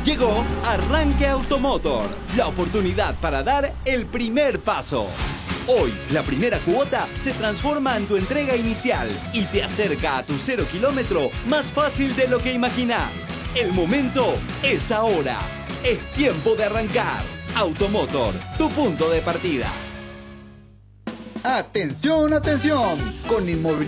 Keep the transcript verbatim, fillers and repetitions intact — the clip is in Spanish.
Llegó Arranque Automotor, la oportunidad para dar el primer paso. Hoy, la primera cuota se transforma en tu entrega inicial y te acerca a tu cero kilómetro más fácil de lo que imaginás. El momento es ahora. Es tiempo de arrancar. Automotor, tu punto de partida. Atención, atención. Con Inmobiliaria